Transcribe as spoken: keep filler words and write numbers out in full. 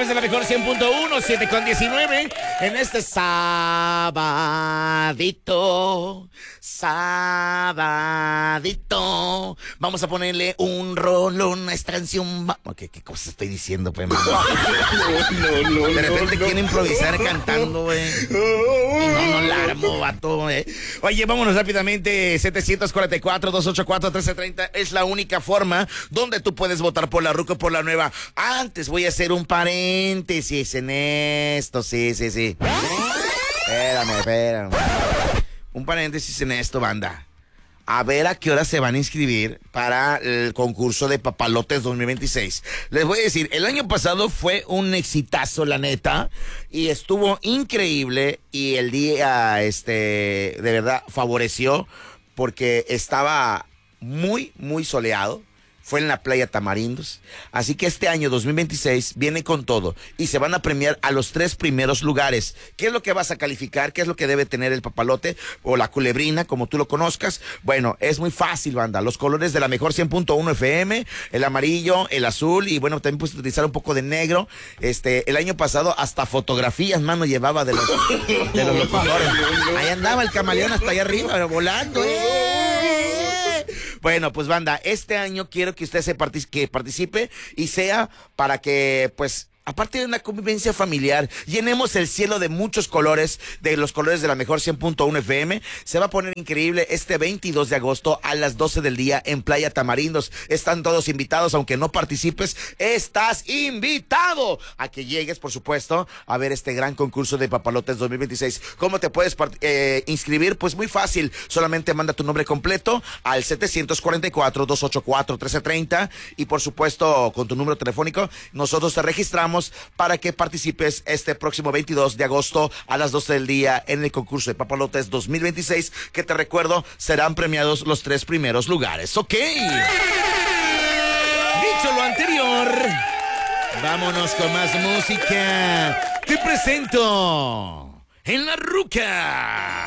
través de la mejor cien punto uno, siete con diecinueve, en este sabadito, sabadito. Vamos a ponerle un rolón a esta canción. ¿Qué, qué cosa estoy diciendo, pues, mano? No, no, no, de repente no, quiero no, improvisar no, cantando, güey. Y no, no la armo, vato, güey. Oye, vámonos rápidamente. setecientos cuarenta y cuatro, doscientos ochenta y cuatro, trece treinta es la única forma donde tú puedes votar por la ruca o por la nueva. Antes voy a hacer un paréntesis en esto, sí, sí, sí. Espérame, espérame. Un paréntesis en esto, banda. A ver a qué hora se van a inscribir para el concurso de Papalotes dos mil veintiséis. Les voy a decir, el año pasado fue un exitazo, la neta, y estuvo increíble, y el día, este, de verdad, favoreció, porque estaba muy, muy soleado. Fue en la playa Tamarindos. Así que este año dos mil veintiséis viene con todo y se van a premiar a los tres primeros lugares. ¿Qué es lo que vas a calificar? ¿Qué es lo que debe tener el papalote o la culebrina, como tú lo conozcas? Bueno, es muy fácil, banda. Los colores de la mejor cien punto uno F M, el amarillo, el azul y bueno, también puedes utilizar un poco de negro. Este, el año pasado hasta fotografías, mano, llevaba de los, de los locutores. Ahí andaba el camaleón hasta allá arriba, volando, ¡eh! Bueno, pues banda, este año quiero que usted se partic- que participe y sea para que, pues, aparte de una convivencia familiar, llenemos el cielo de muchos colores, de los colores de la mejor cien punto uno F M. Se va a poner increíble este veintidós de agosto a las doce del día en Playa Tamarindos. Están todos invitados, aunque no participes, estás invitado a que llegues, por supuesto, a ver este gran concurso de Papalotes dos mil veintiséis. ¿Cómo te puedes part- eh, inscribir? Pues muy fácil, solamente manda tu nombre completo al setecientos cuarenta y cuatro, doscientos ochenta y cuatro, trece treinta y por supuesto con tu número telefónico nosotros te registramos para que participes este próximo veintidós de agosto a las doce del día en el concurso de Papalotes dos mil veintiséis, que te recuerdo, serán premiados los tres primeros lugares. ¿Ok? Dicho lo anterior, vámonos con más música. Te presento en la ruca